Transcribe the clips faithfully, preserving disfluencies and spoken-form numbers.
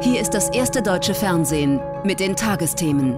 Hier ist das erste deutsche Fernsehen mit den Tagesthemen.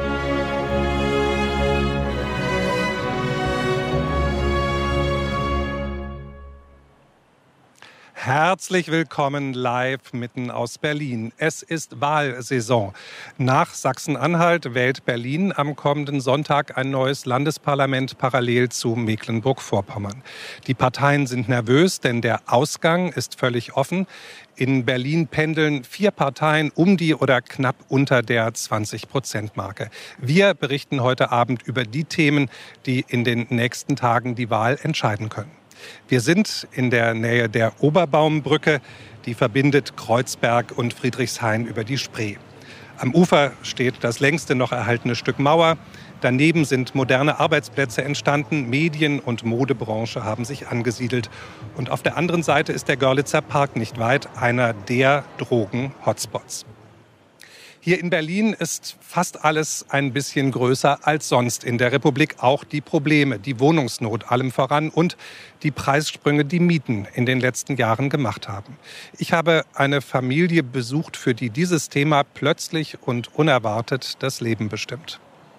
Herzlich willkommen live mitten aus Berlin. Es ist Wahlsaison. Nach Sachsen-Anhalt wählt Berlin am kommenden Sonntag ein neues Landesparlament parallel zu Mecklenburg-Vorpommern. Die Parteien sind nervös, denn der Ausgang ist völlig offen. In Berlin pendeln vier Parteien um die oder knapp unter der zwanzig-Prozent-Marke. Wir berichten heute Abend über die Themen, die in den nächsten Tagen die Wahl entscheiden können. Wir sind in der Nähe der Oberbaumbrücke, die verbindet Kreuzberg und Friedrichshain über die Spree. Am Ufer steht das längste noch erhaltene Stück Mauer. Daneben sind moderne Arbeitsplätze entstanden, Medien- und Modebranche haben sich angesiedelt. Und auf der anderen Seite ist der Görlitzer Park nicht weit, einer der Drogen-Hotspots. Hier in Berlin ist fast alles ein bisschen größer als sonst in der Republik. Auch die Probleme, die Wohnungsnot allem voran und die Preissprünge, die Mieten in den letzten Jahren gemacht haben. Ich habe eine Familie besucht, für die dieses Thema plötzlich und unerwartet das Leben bestimmt.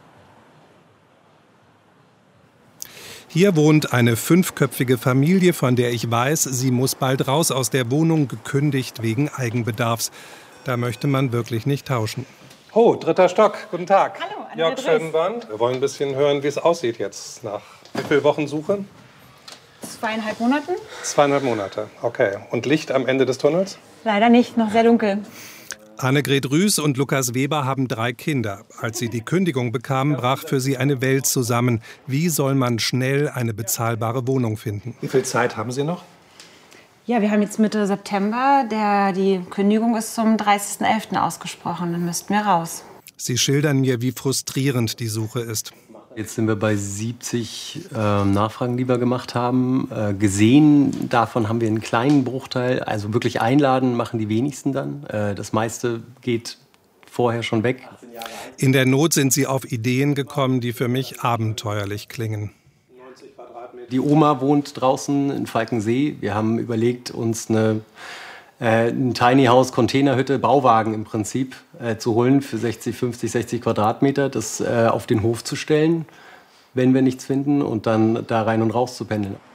Hier wohnt eine fünfköpfige Familie, von der ich weiß, sie muss bald raus aus der Wohnung, gekündigt wegen Eigenbedarfs. Da möchte man wirklich nicht tauschen. Oh, dritter Stock. Guten Tag. Hallo, Jörg Schönborn. Wir wollen ein bisschen hören, wie es aussieht jetzt nach wie vielen Wochen Suche? Zweieinhalb Monaten. Zweieinhalb Monate, okay. Und Licht am Ende des Tunnels? Leider nicht, noch sehr dunkel. Annegret Rüß und Lukas Weber haben drei Kinder. Als sie die Kündigung bekamen, brach für sie eine Welt zusammen. Wie soll man schnell eine bezahlbare Wohnung finden? Wie viel Zeit haben Sie noch? Ja, wir haben jetzt Mitte September. Der, die Kündigung ist zum dreißigsten elften ausgesprochen. Dann müssten wir raus. Sie schildern mir, wie frustrierend die Suche ist. Jetzt sind wir bei siebzig äh, Nachfragen, die wir gemacht haben. Äh, gesehen, davon haben wir einen kleinen Bruchteil. Also wirklich einladen machen die wenigsten dann. Äh, das meiste geht vorher schon weg. In der Not sind Sie auf Ideen gekommen, die für mich abenteuerlich klingen. Die Oma wohnt draußen in Falkensee. Wir haben überlegt, uns eine, äh, ein Tiny House, Containerhütte, Bauwagen im Prinzip äh, zu holen für sechzig, fünfzig, sechzig Quadratmeter, das äh, auf den Hof zu stellen, wenn wir nichts finden, und dann da rein und raus zu pendeln.